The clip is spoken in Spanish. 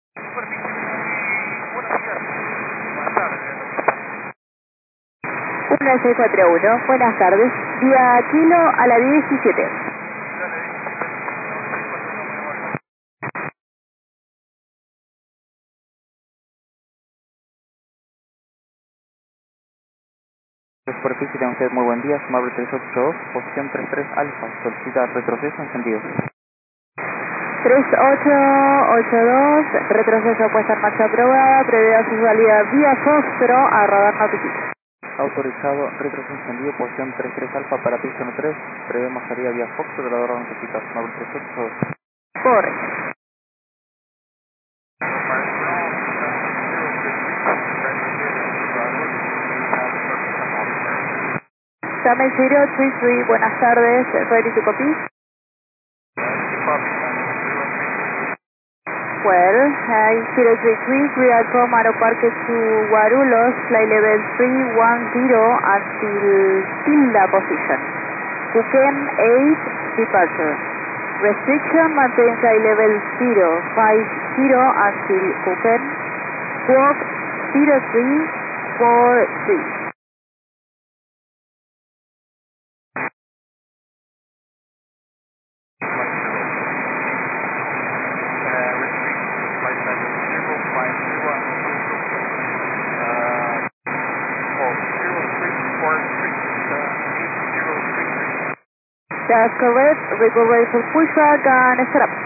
Superficie, buenos días. Buenas tardes. 1641, buenas tardes. Vía Kilo a la 17. Superficie, tenga usted muy buen día, Sumable 382, posición 33 Alfa, solicita retroceso encendido. 3882, retroceso puesta en marcha aprobada, previa su salida vía Fósforo a radar notifica. Autorizado, retroceso encendido, posición 33 Alfa para pista 13, prevemos salida vía Fox, operador notifica, Sumable 382. Correcto. Summit 033, buenas tardes, ready to copy? Well, 033, we are from Aeroparque to Guarulhos, flight level 310 until Tilda position. Kuken 8, departure. Restriction, maintain flight level 050 until Kuken, squawk 0343. That's correct. Recovery for pushback and start up.